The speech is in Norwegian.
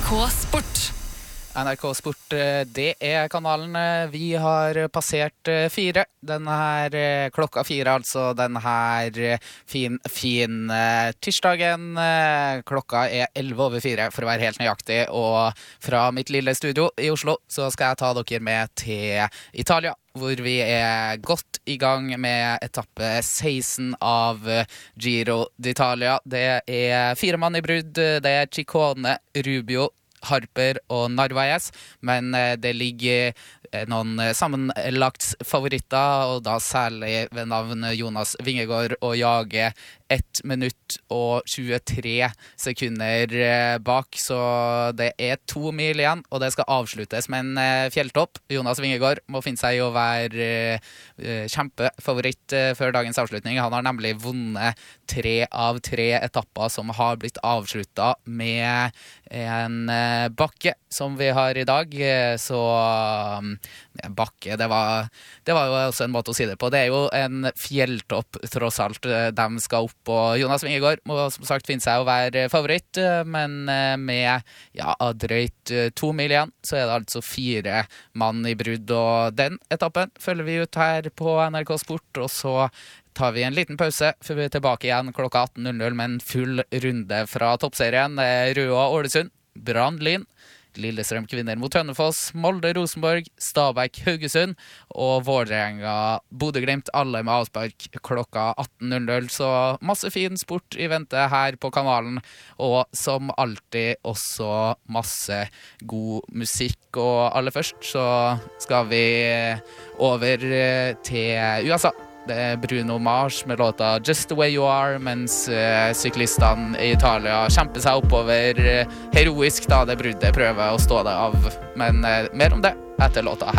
NRK Sport. NRK Sport, det kanalen. Vi har passert 4. Den her klokka 4, altså den her fin tirsdagen. Klokka 11:04 for å være helt nøyaktig, og fra mitt lille studio i Oslo så skal jeg ta dere med til Italia, hvor vi godt i gang med etappe 16 av Giro d'Italia. Det 4 mann i brudd, det Ciccone, Rubio, Harper og Narvaez, men det ligger noen sammenlagt favoritter, og da særlig ved navn Jonas Vingegaard, og jager 1 minutt og 23 sekunder bak, så det 2 mil igjen, og det skal avsluttes med en fjelltopp. Jonas Vingegaard må finne seg i å være kjempefavoritt før dagens avslutning. Han har nemlig vunnet 3 av 3 etapper som har blitt avsluttet med en bakke som vi har i dag, så bakke, det var jo også en måte å si det på. Det jo en fjelltopp, tross alt. De skal opp, og Jonas Vingegaard må som sagt finne seg å være favoritt, men med drøyt 2 mil igjen, så det altså 4 mann i brudd, og den etappen følger vi ut her på NRK Sport, og så tar vi en liten pause før vi tilbake igjen klokka 18:00 med en full runde fra toppserien. Røa Ålesund, Brann Lyn, Lillestrøm kvinner mot Hønefoss, Molde Rosenborg, Stabæk Haugesund og Vålerenga Bodø/Glimt, alle med avspark klokka 18:00. Så masse fin sport i vente her på kanalen, og som alltid også masse god musikk. Og aller først så skal vi over til USA. Det Bruno Mars med låta Just The Way You Are, mens syklistene i Italia kjemper seg oppover heroisk da det bruddet prøver å stå det av. Men mer om det etter låta her.